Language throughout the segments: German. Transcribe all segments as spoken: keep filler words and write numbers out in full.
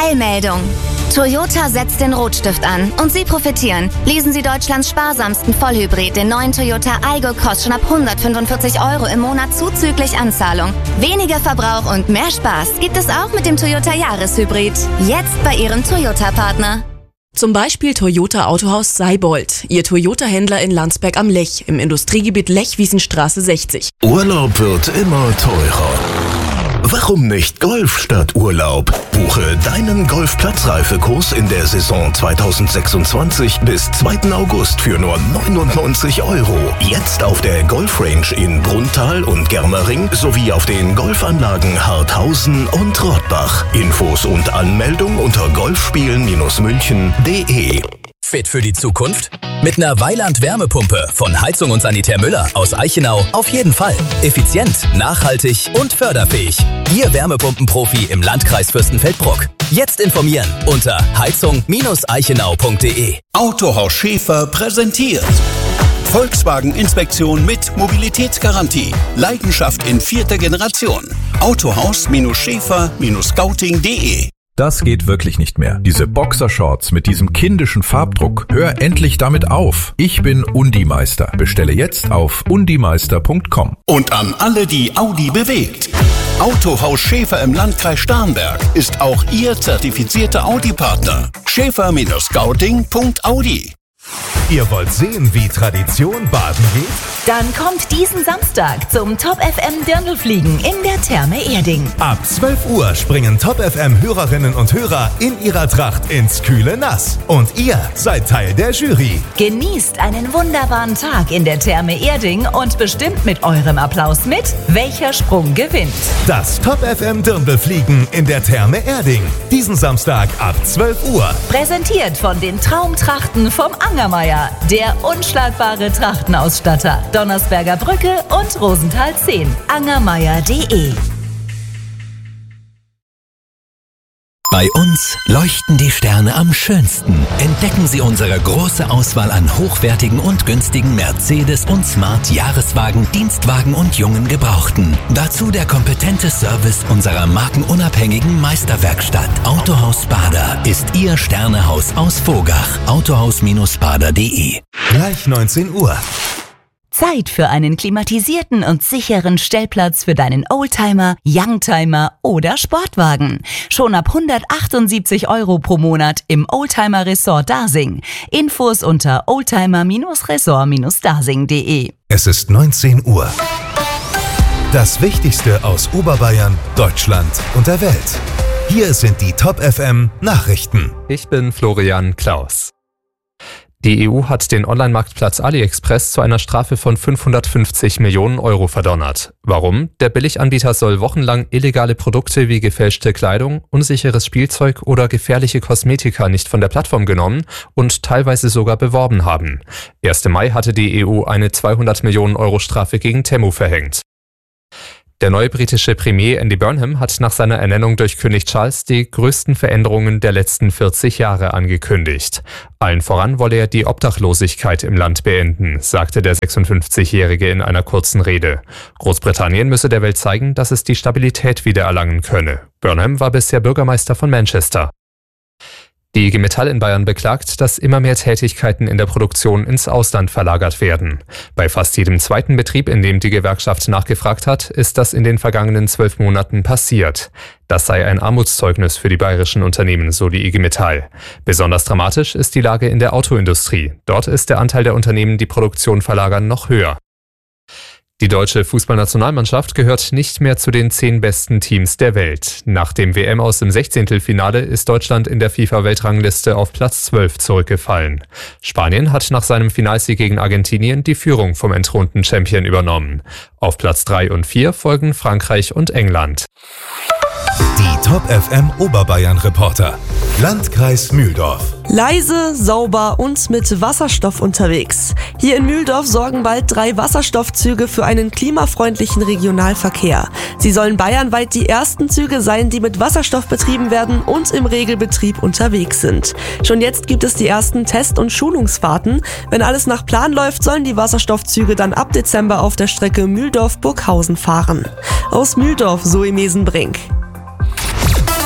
Eilmeldung. Toyota setzt den Rotstift an und Sie profitieren. Lesen Sie Deutschlands sparsamsten Vollhybrid, den neuen Toyota Aygo, kostet schon ab hundertfünfundvierzig Euro im Monat zuzüglich Anzahlung. Weniger Verbrauch und mehr Spaß gibt es auch mit dem Toyota Jahreshybrid. Jetzt bei Ihrem Toyota-Partner. Zum Beispiel Toyota Autohaus Seibold, Ihr Toyota-Händler in Landsberg am Lech, im Industriegebiet Lech-Wiesenstraße sechzig. Urlaub wird immer teurer. Warum nicht Golf statt Urlaub? Buche deinen Golfplatzreifekurs in der Saison zweitausendsechsundzwanzig bis zweiten August für nur neunundneunzig Euro. Jetzt auf der Golfrange in Brunnthal und Germering sowie auf den Golfanlagen Harthausen und Rottbach. Infos und Anmeldung unter golfspielen München punkt de. Fit für die Zukunft? Mit einer Weiland-Wärmepumpe von Heizung und Sanitär Müller aus Eichenau auf jeden Fall. Effizient, nachhaltig und förderfähig. Ihr Wärmepumpenprofi im Landkreis Fürstenfeldbruck. Jetzt informieren unter heizung eichenau punkt de. Autohaus Schäfer präsentiert Volkswagen-Inspektion mit Mobilitätsgarantie. Leidenschaft in vierter Generation. Autohaus Schäfer Scouting punkt de. Das geht wirklich nicht mehr. Diese Boxershorts mit diesem kindischen Farbdruck. Hör endlich damit auf. Ich bin Undimeister. Bestelle jetzt auf undimeister punkt com. Und an alle, die Audi bewegt. Autohaus Schäfer im Landkreis Starnberg ist auch Ihr zertifizierter Audi-Partner. Schäfer Scouting punkt audi. Ihr wollt sehen, wie Tradition baden geht? Dann kommt diesen Samstag zum Top F M Dirndlfliegen in der Therme Erding. Ab zwölf Uhr springen Top F M Hörerinnen und Hörer in ihrer Tracht ins kühle Nass. Und ihr seid Teil der Jury. Genießt einen wunderbaren Tag in der Therme Erding und bestimmt mit eurem Applaus mit, welcher Sprung gewinnt. Das Top F M Dirndlfliegen in der Therme Erding. Diesen Samstag ab zwölf Uhr. Präsentiert von den Traumtrachten vom Angermeier, der unschlagbare Trachtenausstatter. Donnersberger Brücke und Rosenthal zehn. angermeier punkt de. Bei uns leuchten die Sterne am schönsten. Entdecken Sie unsere große Auswahl an hochwertigen und günstigen Mercedes- und Smart-Jahreswagen, Dienstwagen und jungen Gebrauchten. Dazu der kompetente Service unserer markenunabhängigen Meisterwerkstatt. Autohaus Bader ist Ihr Sternehaus aus Vogach. autohaus bader punkt de. Gleich neunzehn Uhr. Zeit für einen klimatisierten und sicheren Stellplatz für deinen Oldtimer, Youngtimer oder Sportwagen. Schon ab hundertachtundsiebzig Euro pro Monat im Oldtimer Resort Dasing. Infos unter oldtimer Resort dasing punkt de. Es ist neunzehn Uhr. Das Wichtigste aus Oberbayern, Deutschland und der Welt. Hier sind die Top F M Nachrichten. Ich bin Florian Klaus. Die E U hat den Online-Marktplatz AliExpress zu einer Strafe von fünfhundertfünfzig Millionen Euro verdonnert. Warum? Der Billiganbieter soll wochenlang illegale Produkte wie gefälschte Kleidung, unsicheres Spielzeug oder gefährliche Kosmetika nicht von der Plattform genommen und teilweise sogar beworben haben. ersten Mai hatte die E U eine zweihundert Millionen Euro Strafe gegen Temu verhängt. Der neue britische Premier Andy Burnham hat nach seiner Ernennung durch König Charles die größten Veränderungen der letzten vierzig Jahre angekündigt. Allen voran wolle er die Obdachlosigkeit im Land beenden, sagte der sechsundfünfzigjährige in einer kurzen Rede. Großbritannien müsse der Welt zeigen, dass es die Stabilität wiedererlangen könne. Burnham war bisher Bürgermeister von Manchester. Die I G Metall in Bayern beklagt, dass immer mehr Tätigkeiten in der Produktion ins Ausland verlagert werden. Bei fast jedem zweiten Betrieb, in dem die Gewerkschaft nachgefragt hat, ist das in den vergangenen zwölf Monaten passiert. Das sei ein Armutszeugnis für die bayerischen Unternehmen, so die I G Metall. Besonders dramatisch ist die Lage in der Autoindustrie. Dort ist der Anteil der Unternehmen, die Produktion verlagern, noch höher. Die deutsche Fußballnationalmannschaft gehört nicht mehr zu den zehn besten Teams der Welt. Nach dem W M aus dem Sechzehntelfinale ist Deutschland in der FIFA-Weltrangliste auf Platz zwölf zurückgefallen. Spanien hat nach seinem Finalsieg gegen Argentinien die Führung vom entthronten Champion übernommen. Auf Platz drei und vier folgen Frankreich und England. Die Top F M Oberbayern Reporter. Landkreis Mühldorf. Leise, sauber und mit Wasserstoff unterwegs. Hier in Mühldorf sorgen bald drei Wasserstoffzüge für einen klimafreundlichen Regionalverkehr. Sie sollen bayernweit die ersten Züge sein, die mit Wasserstoff betrieben werden und im Regelbetrieb unterwegs sind. Schon jetzt gibt es die ersten Test- und Schulungsfahrten. Wenn alles nach Plan läuft, sollen die Wasserstoffzüge dann ab Dezember auf der Strecke Mühldorf-Burghausen fahren. Aus Mühldorf, Zoe Mesenbrink.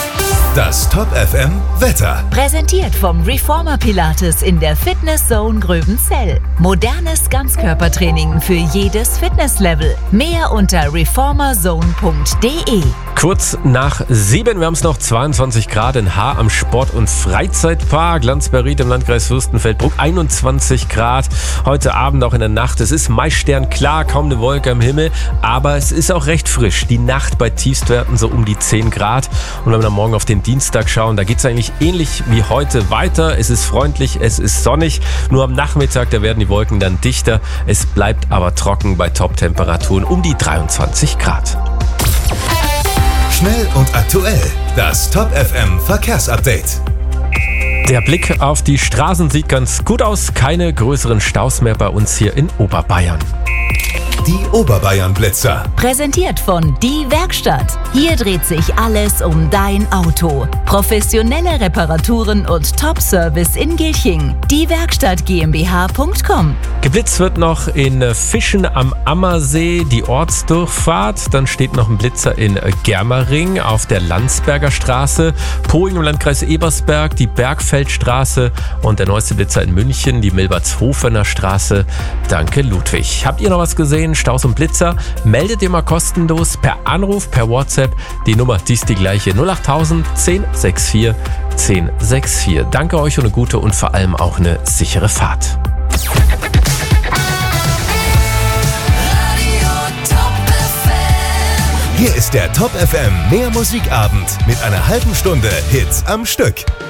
Das Top F M Wetter. Präsentiert vom Reformer Pilates in der Fitness Zone Gröbenzell. Modernes Ganzkörpertraining für jedes Fitnesslevel. Mehr unter reformerzone punkt de. Kurz nach sieben, wir haben es noch zweiundzwanzig Grad in Haar am Sport- und Freizeitpark Landsberg-Ried im Landkreis Fürstenfeldbruck, einundzwanzig Grad. Heute Abend auch in der Nacht. Es ist meist sternklar, kaum eine Wolke am Himmel, aber es ist auch recht frisch. Die Nacht bei Tiefstwerten so um die zehn Grad. Und wenn wir dann morgen auf den Dienstag schauen, da geht es eigentlich ähnlich wie heute weiter. Es ist freundlich, es ist sonnig. Nur am Nachmittag, da werden die Wolken dann dichter. Es bleibt aber trocken bei Top-Temperaturen um die dreiundzwanzig Grad. Schnell und aktuell. Das Top F M Verkehrsupdate. Der Blick auf die Straßen sieht ganz gut aus. Keine größeren Staus mehr bei uns hier in Oberbayern. Die Oberbayern-Blitzer. Präsentiert von Die Werkstatt. Hier dreht sich alles um dein Auto. Professionelle Reparaturen und Top-Service in Gilching. Die Werkstatt GmbH punkt com. Geblitzt wird noch in Fischen am Ammersee, die Ortsdurchfahrt. Dann steht noch ein Blitzer in Germering auf der Landsberger Straße. Poing im Landkreis Ebersberg, die Bergfeldstraße und der neueste Blitzer in München, die Milbertshofener Straße. Danke, Ludwig. Habt ihr noch was gesehen? Staus und Blitzer? Meldet ihr mal kostenlos per Anruf, per WhatsApp. Die Nummer, die ist die gleiche. null acht null null zehn vierundsechzig zehn vierundsechzig. Danke euch und eine gute und vor allem auch eine sichere Fahrt. Hier ist der Top F M Mehr Musikabend mit einer halben Stunde Hits am Stück.